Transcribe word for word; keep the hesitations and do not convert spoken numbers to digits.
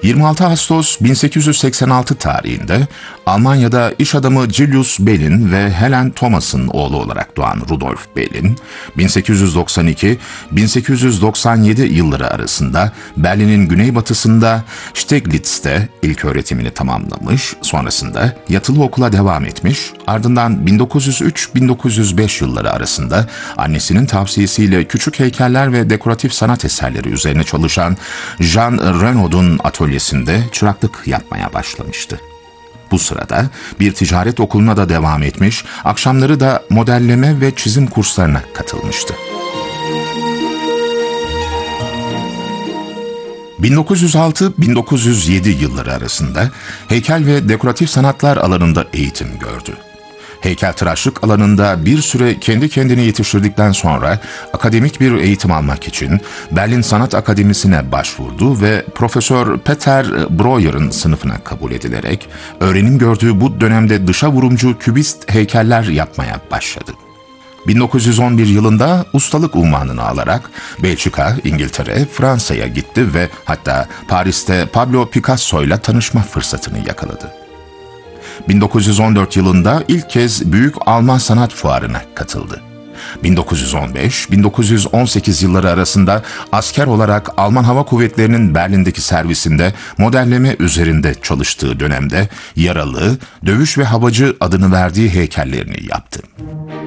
yirmi altı Ağustos bin sekiz yüz seksen altı tarihinde Almanya'da iş adamı Julius Bell'in ve Helen Thomas'ın oğlu olarak doğan Rudolf Bell'in bin sekiz yüz doksan iki - bin sekiz yüz doksan yedi yılları arasında Berlin'in güneybatısında Steglitz'te ilk öğretimini tamamlamış, sonrasında yatılı okula devam etmiş, ardından bin dokuz yüz üç - bin dokuz yüz beş yılları arasında annesinin tavsiyesiyle küçük heykeller ve dekoratif sanat eserleri üzerine çalışan Jean Renaud'un atölyesinde çıraklık yapmaya başlamıştı. Bu sırada bir ticaret okuluna da devam etmiş, akşamları da modelleme ve çizim kurslarına katılmıştı. bin dokuz yüz altı - bin dokuz yüz yedi yılları arasında heykel ve dekoratif sanatlar alanında eğitim gördü. Heykeltıraşlık alanında bir süre kendi kendini yetiştirdikten sonra akademik bir eğitim almak için Berlin Sanat Akademisi'ne başvurdu ve Profesör Peter Breuer'ın sınıfına kabul edilerek öğrenim gördüğü bu dönemde dışa vurumcu kübist heykeller yapmaya başladı. bin dokuz yüz on bir yılında ustalık unvanını alarak Belçika, İngiltere, Fransa'ya gitti ve hatta Paris'te Pablo Picasso'yla tanışma fırsatını yakaladı. bin dokuz yüz on dört yılında ilk kez Büyük Alman Sanat Fuarı'na katıldı. bin dokuz yüz on beş - bin dokuz yüz on sekiz yılları arasında asker olarak Alman Hava Kuvvetleri'nin Berlin'deki servisinde modelleme üzerinde çalıştığı dönemde yaralı, dövüş ve havacı adını verdiği heykellerini yaptı.